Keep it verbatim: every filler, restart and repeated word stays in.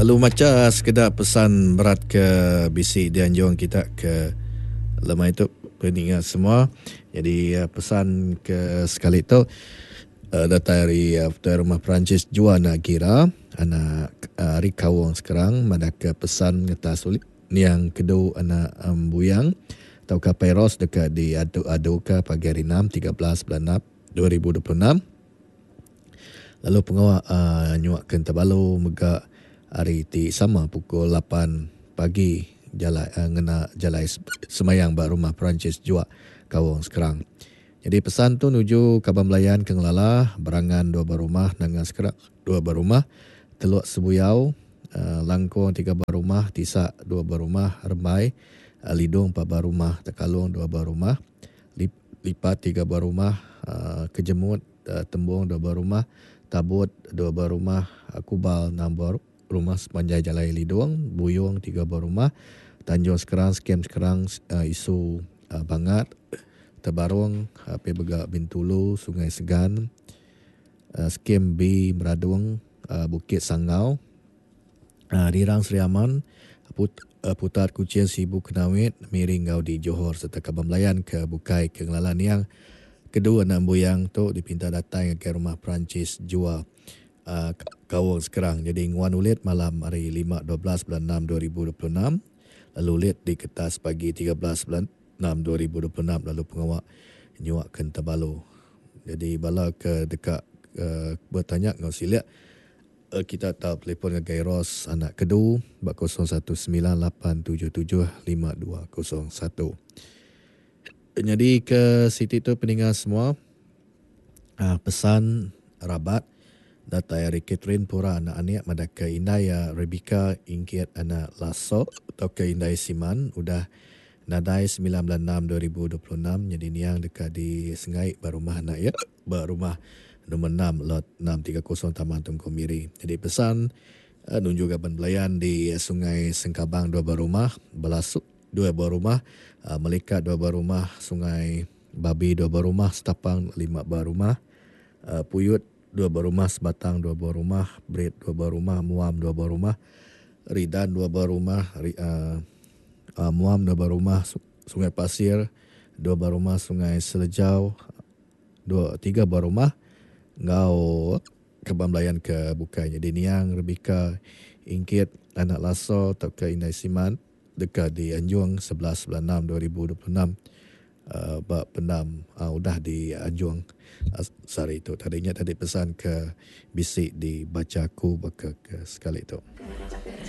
Lalu macam sekedar pesan berat ke bisik di anjuran kita ke lemah itu pendengar semua. Jadi uh, pesan ke sekali itu uh, datang dari uh, Tuan Rumah Perancis Juana Gira anak uh, Ari Kawang sekarang mana ke pesan kata sulit yang kedua anak um, buyang atau kapairos dekat di adu-adu ke pagi hari enam tiga belas bulan enam dua ribu dua puluh enam. Lalu pengawal uh, nyuakkan terbalu megak hari ti sama pukul lapan pagi jalan uh, ngena jalan semayang bak Rumah Perancis Jua Kawang sekarang. Jadi pesan tu nuju Kaban Melayan ke Ngelala berangan dua bar rumah nangan sekarang dua bar rumah Teluk Sebuyau uh, Langkong tiga bar rumah Tisak dua bar rumah Rembai uh, Lidung empat bar rumah Tekalung dua bar rumah Lip, Lipat tiga bar rumah uh, Kejemut uh, Tembung dua bar rumah Tabut dua bar rumah uh, Kubal enam bar rumah sepanjang Jalan Lidung, Buyung tiga bar rumah, Tanjung Sekerang, Skem Sekerang, uh, Isu uh, Bangat, Tebarung, uh, Pebegak Bintulu, Sungai Segan, uh, Skem B Meradung, uh, Bukit Sangau, uh, Rirang Seri Aman, Put, uh, Putar Kuching Sibu Kenawit, Miring Gaudi Johor serta Kaban Melayan ke Bukai ke Ngelalan yang kedua anak buyang tu dipinta datang ke Rumah Perancis Jua uh, Kawang sekarang. Jadi nguan ulit malam hari lima dua belas bulan enam dua ribu dua puluh enam. Lalu ulit di kertas pagi tiga belas bulan enam dua ribu dua puluh enam. Lalu pengawak nyuakkan terbalu. Jadi bala ke dekat uh, bertanya ngau siliak uh, kita tahu telefon ke Gairos anak kedua bak kosong satu sembilan lapan tujuh tujuh lima dua kosong satu. Jadi ke Siti tu pendengar semua uh, pesan rabat data dari Catherine Pura anak anak mada ke Indaya Rebecca ingkit anak Lasso atau ke Indaya Siman udah nadai sembilan belas enam dua ribu dua puluh enam. Jadi niang dekat di Sengai barumah anak ya barumah nombor enam lot enam tiga kosong Taman Tungku Miri. Jadi pesan uh, nunjuk Kaban Belayan di Sungai Sengkabang dua barumah Belasuk dua bar rumah, uh, Melikat dua bar rumah, Sungai Babi dua bar rumah, Setapang lima bar rumah, uh, Puyut dua bar rumah, Sebatang dua bar rumah, Bred dua bar rumah, Muam dua bar rumah, Ridan dua bar rumah, uh, uh, Muam dua bar rumah, Sungai Pasir dua bar rumah, Sungai Selejau dua tiga bar rumah, Ngau Kaban Melayan ke Bukai. Jadi Niang Rebecca Ingkit anak Lasso atau ke Indai Siman dekat di Anjuang sebelas bulan enam dua ribu dua puluh enam. Uh, bak pendam uh, udah di Anjuang uh, sehari itu. Tadinya tadi pesan ke bisik di bacaku baka ke sekali itu.